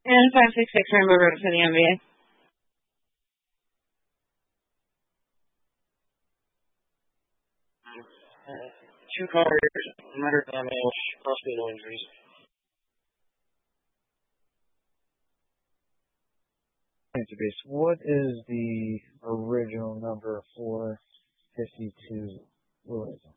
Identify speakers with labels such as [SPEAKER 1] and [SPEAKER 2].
[SPEAKER 1] And 566 Rainbow Road for the NBA.
[SPEAKER 2] 2 cars, minor damage, cross-fatal injuries.
[SPEAKER 3] Base. What is the original number for 52 Louisville?